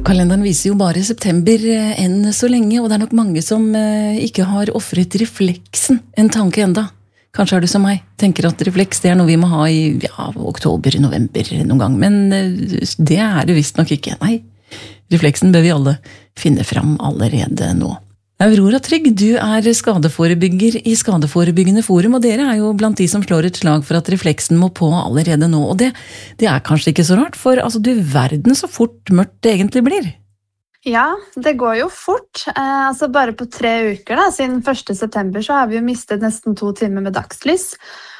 Kalenderen viser jo bare september enn så lenge, og det nok mange som ikke har offret refleksen en tanke enda. Kanskje du som meg, tenker at refleks det noe vi må ha i oktober, november noen gang, men det det visst nok ikke. Nei, refleksen bør vi alle finne fram allerede nå. Aurora Trygg, du skadeforebygger i Skadeforebyggende Forum, og dere jo blant de som slår et slag for at refleksen må på allerede nå. Og det kanskje ikke så rart, for altså, du verden så fort mørkt det egentlig blir. Ja, det går jo fort. Bare på 3 uker, siden 1. september, så har vi jo mistet nesten 2 timer med dagslys.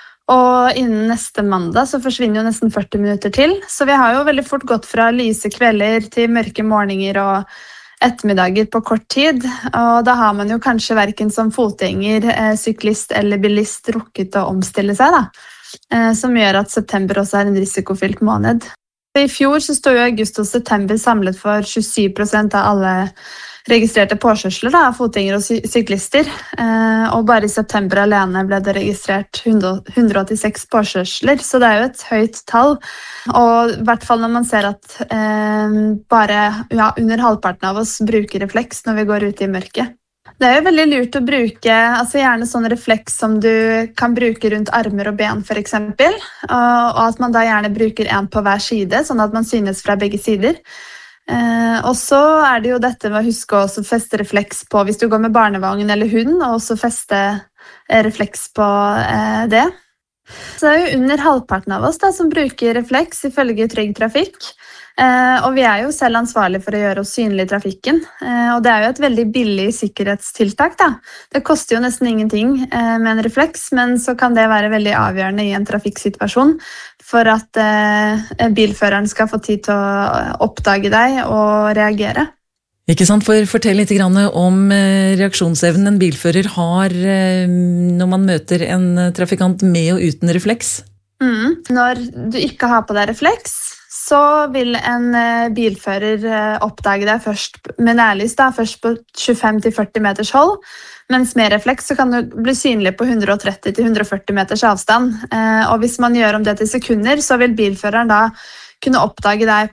Og innen neste mandag så forsvinner jo nesten 40 minutter til. Så vi har jo veldig fort gått fra lyse kvelder til mørke morgener og ettermiddager på kort tid, og da har man jo kanskje hverken som fotgjenger, syklist eller bilist rukket å omstille seg, som gjør at september også en risikofylt måned. I fjor så stod jo august og september samlet for 27% av alle registrerte påkjørsler av fotgjengere og syklister, og bare i september alene ble det registrert 186 påkjørsler, så det jo et høyt tall. Og i hvert fall når man ser at bare under halvparten av oss bruker refleks når vi går ute i mørket. Det jo veldig lurt å bruke gjerne sånn refleks som du kan bruke rundt armer og ben for eksempel, og at man da gjerne bruker en på hver side, sånn at man synes fra begge sider. Og så det jo dette med å huske å også feste refleks på hvis du går med barnevogn eller hund, og også feste refleks på det. Så det jo under halvparten av oss som bruker refleks ifølge Trygg Trafikk, og vi jo selv ansvarlige for å gjøre oss synlige i trafikken, og det jo et veldig billig sikkerhetstiltak. Det koster jo nesten ingenting med en refleks, men så kan det være veldig avgjørende i en trafikksituasjon for at bilføreren skal få tid til å oppdage deg og reagere. Ikke sant? Fortell litt grann om reaksjonsevnen en bilfører har når man møter en trafikant med og uten refleks. Når du ikke har på deg refleks, så vil en bilfører oppdage deg først med nærlys, først på 25-40 meters hold, mens med refleks så kan du bli synlig på 130-140 meters avstand. Og hvis man gjør om det til sekunder, så vil bilføreren da kunne oppdage deg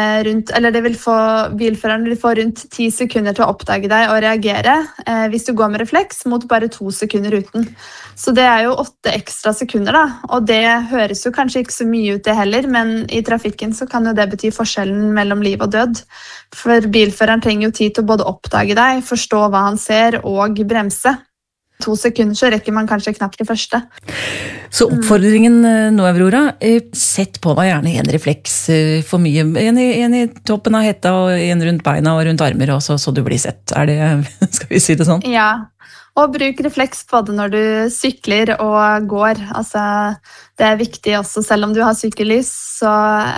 bilføreren vil få rundt 10 sekunder til å oppdage deg og reagere hvis du går med refleks mot bare 2 sekunder uten. Så det jo 8 ekstra sekunder og det høres jo kanskje ikke så mye ut det heller, men i trafikken så kan jo det bety forskjellen mellom liv og død. For bilføreren trenger jo tid til å både oppdage deg, forstå hva han ser og bremse. 2 sekunder så rekker man kanskje knapt det første. Så oppfordringen nå, Aurora, sett på deg gjerne en refleks for mye. En i toppen av hetta og en rundt beina og rundt armer, og så du blir sett. Skal vi si det sånn? Ja, og bruk refleks både når du sykler og går. Det viktig også, selv om du har sykkellys, så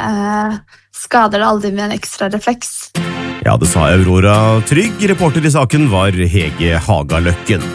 skader det aldri med en ekstra refleks. Ja, det sa Aurora Trygg. Reporter i saken var Hege Hagaløkken.